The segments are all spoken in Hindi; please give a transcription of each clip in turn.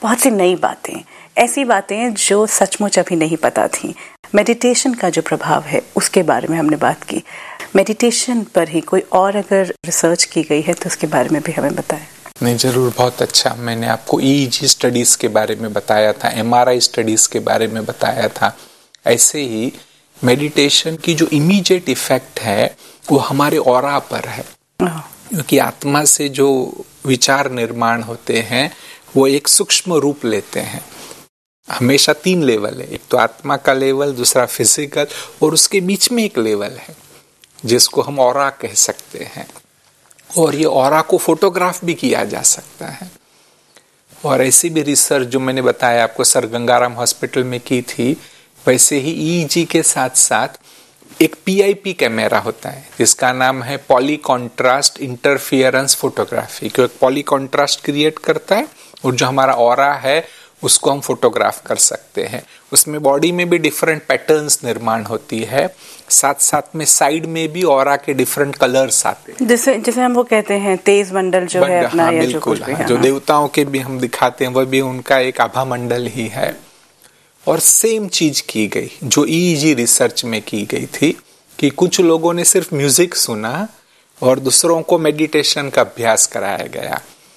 बहुत सी नई बातें, ऐसी बातें जो सचमुच अभी नहीं पता थी। मेडिटेशन का जो प्रभाव है उसके बारे में हमने बात की। मेडिटेशन पर ही कोई और अगर रिसर्च की गई है तो उसके बारे में भी हमें बताएं। नहीं, जरूर, बहुत अच्छा। मैंने आपको EEG स्टडीज के बारे में बताया था, MRI स्टडीज के बारे में बताया था। ऐसे ही मेडिटेशन की जो इमीडिएट इफेक्ट है वो हमारे ऑरा पर है, क्योंकि आत्मा से जो विचार निर्माण होते हैं वो एक सूक्ष्म रूप लेते हैं। हमेशा 3 लेवल है, एक तो आत्मा का लेवल, दूसरा फिजिकल, और उसके बीच में एक लेवल है जिसको हम ऑरा कह सकते हैं। और ये ऑरा को फोटोग्राफ भी किया जा सकता है। और ऐसी भी रिसर्च जो मैंने बताया आपको सर गंगाराम हॉस्पिटल में की थी, वैसे ही EEG के साथ साथ एक PIP कैमरा होता है जिसका नाम है पॉली कॉन्ट्रास्ट इंटरफियरेंस फोटोग्राफी, जो एक पॉली कॉन्ट्रास्ट क्रिएट करता है और जो हमारा ऑरा है उसको हम फोटोग्राफ कर सकते हैं। उसमें बॉडी में भी डिफरेंट पैटर्न्स निर्माण होती है, साथ साथ में साइड में भी ऑरा के डिफरेंट कलर्स आते हैं, जैसे हम वो कहते हैं तेज मंडल जो है अपना, हाँ, या बिल्कुल, जो कुछ भी, जो देवताओं के भी हम दिखाते हैं वह भी उनका एक आभा मंडल ही है। और सेम चीज की गई जो EEG रिसर्च में की गई थी कि कुछ लोगों ने सिर्फ म्यूजिक सुना और दूसरों को मेडिटेशन का अभ्यास कराया गया,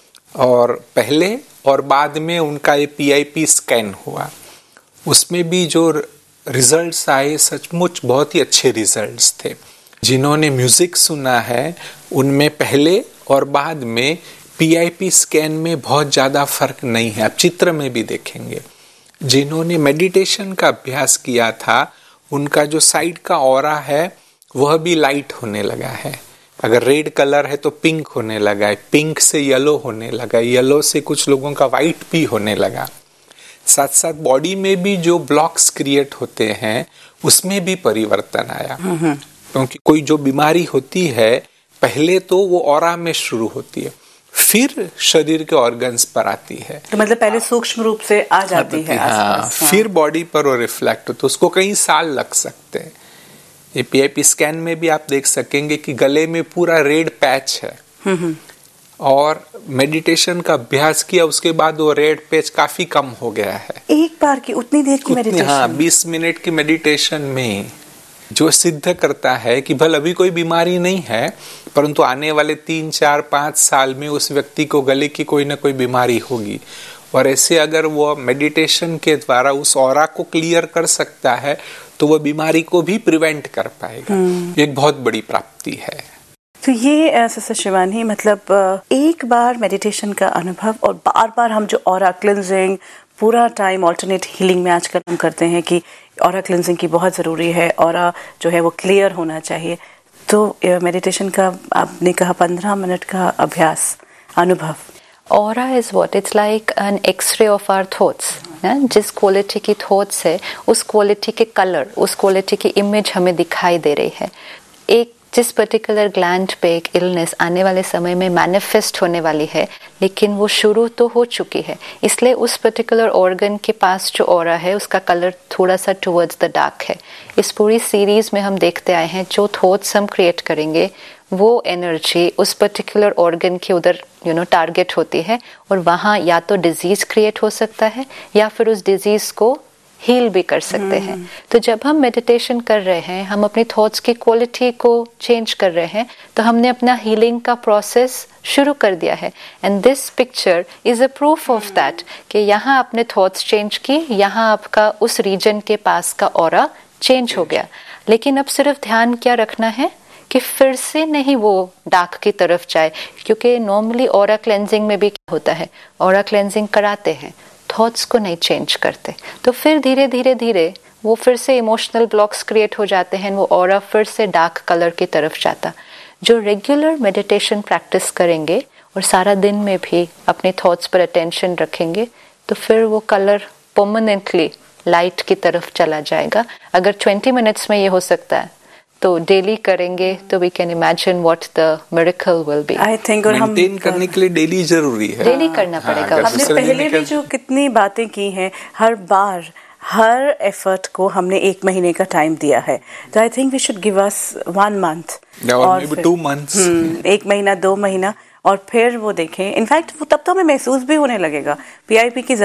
और पहले और बाद में उनका ये PIP स्कैन हुआ। उसमें भी जो रिजल्ट्स आए सचमुच बहुत ही अच्छे रिजल्ट्स थे। जिन्होंने म्यूजिक सुना है उनमें पहले और बाद में PIP स्कैन में बहुत ज़्यादा फर्क नहीं है, आप चित्र में भी देखेंगे। जिन्होंने मेडिटेशन का अभ्यास किया था उनका जो साइड का ऑरा है वह भी लाइट होने लगा है। अगर रेड कलर है तो पिंक होने लगा है, पिंक से येलो होने लगा, येलो से कुछ लोगों का वाइट भी होने लगा। साथ साथ बॉडी में भी जो ब्लॉक्स क्रिएट होते हैं उसमें भी परिवर्तन आया, क्योंकि कोई जो बीमारी होती है पहले तो वो ऑरा में शुरू होती है, फिर शरीर के ऑर्गन्स पर आती है। तो मतलब पहले सूक्ष्म रूप से आ जाती है आसपास, हाँ, फिर बॉडी पर वो रिफ्लेक्ट होता है, उसको कई साल लग सकते हैं। ये PIP स्कैन में भी आप देख सकेंगे कि गले में पूरा रेड पैच है, और मेडिटेशन का अभ्यास किया उसके बाद वो रेड पैच काफी कम हो गया है। एक बार की उतनी देर की मेडिटेशन, हाँ, 20 मिनट की मेडिटेशन में, जो सिद्ध करता है कि भले अभी कोई बीमारी नहीं है परंतु आने वाले 3, 4, 5 साल में उस व्यक्ति को गले की कोई ना कोई बीमारी होगी। और ऐसे अगर वो मेडिटेशन के द्वारा उस ऑरा को क्लियर कर सकता है तो वह बीमारी को भी प्रिवेंट कर पाएगा। एक बहुत बड़ी प्राप्ति है। तो ये सिस्टर शिवानी, मतलब एक बार मेडिटेशन का अनुभव और बार बार हम जो ऑरा क्लिंजिंग पूरा टाइम ऑल्टरनेट हीलिंग में आजकल हम करते हैं कि ऑरा क्लिंजिंग की बहुत ज़रूरी है, ऑरा जो है वो क्लियर होना चाहिए। तो मेडिटेशन का आपने कहा 15 मिनट का अभ्यास अनुभव, Aura is what? It's like an X-ray of our thoughts. जिस क्वालिटी की थॉट्स है उस क्वालिटी के कलर, उस क्वालिटी की इमेज हमें दिखाई दे रही है। एक जिस पर्टिकुलर ग्लैंड पे एक इलनेस आने वाले समय में मैनिफेस्ट होने वाली है, लेकिन वो शुरू तो हो चुकी है, इसलिए उस पर्टिकुलर ऑर्गन के पास जो ऑरा है उसका कलर थोड़ा सा टुवर्ड्स द डार्क है। इस पूरी सीरीज में हम देखते आए हैं जो थॉट्स हम क्रिएट करेंगे वो एनर्जी उस पर्टिकुलर ऑर्गन के उधर टारगेट होती है, और वहाँ या तो डिजीज क्रिएट हो सकता है या फिर उस डिजीज को हील भी कर सकते हैं। तो जब हम मेडिटेशन कर रहे हैं, हम अपनी थॉट्स की क्वालिटी को चेंज कर रहे हैं, तो हमने अपना हीलिंग का प्रोसेस शुरू कर दिया है। And this picture is a proof of that कि यहाँ आपने थॉट्स चेंज की, यहाँ आपका उस रीजन के पास का ऑरा चेंज हो गया। लेकिन अब सिर्फ ध्यान क्या रखना है कि फिर से नहीं वो डार्क की तरफ जाए, क्योंकि नॉर्मली ऑरा क्लेंजिंग में भी क्या होता है, ऑरा क्लेंजिंग कराते हैं, थॉट्स को नहीं चेंज करते, तो फिर धीरे धीरे धीरे वो फिर से इमोशनल ब्लॉक्स क्रिएट हो जाते हैं, वो ऑरा फिर से डार्क कलर की तरफ जाता। जो रेगुलर मेडिटेशन प्रैक्टिस करेंगे और सारा दिन में भी अपने थॉट्स पर अटेंशन रखेंगे, तो फिर वो कलर परमानेंटली लाइट की तरफ चला जाएगा। अगर 20 मिनट्स में ये हो सकता है तो डेली करेंगे तो we can imagine what the miracle will be. I think, और हम मेंटेन करने के लिए डेली जरूरी है, डेली करना पड़ेगा। हमने पहले भी जो कितनी बातें की हैं, हर बार हर एफर्ट को हमने 1 महीने का टाइम दिया है, तो I think we should give us 1 month और 2 मंथ्स, 1 महीना 2 महीना, और फिर वो देखें। इनफैक्ट वो तब तो हमें महसूस भी होने लगेगा PIP की